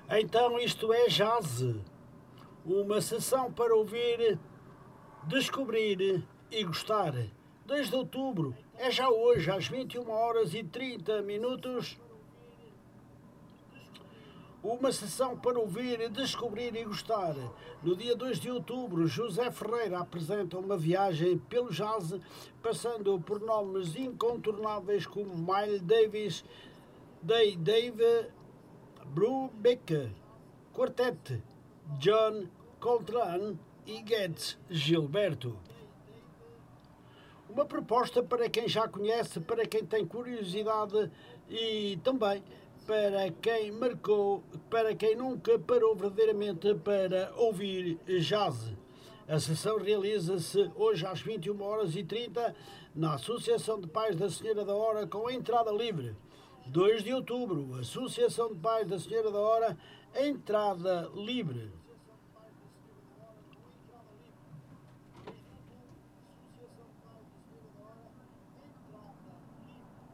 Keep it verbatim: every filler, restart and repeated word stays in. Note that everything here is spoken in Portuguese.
Então isto é jazz, uma sessão para ouvir, descobrir e gostar. dois de outubro, é já hoje, às vinte e uma horas e trinta minutos. Uma sessão para ouvir, descobrir e gostar. No dia dois de outubro, José Ferreira apresenta uma viagem pelo jazz, passando por nomes incontornáveis como Miles Davis, Dave, Dave Brubeck, Quartet, John Coltrane e Getz Gilberto. Uma proposta para quem já conhece, para quem tem curiosidade e também para quem marcou, para quem nunca parou verdadeiramente para ouvir jazz. A sessão realiza-se hoje às vinte e uma horas e trinta na Associação de Pais da Senhora da Hora com entrada livre. dois de outubro, Associação de Pais da Senhora da Hora, entrada livre.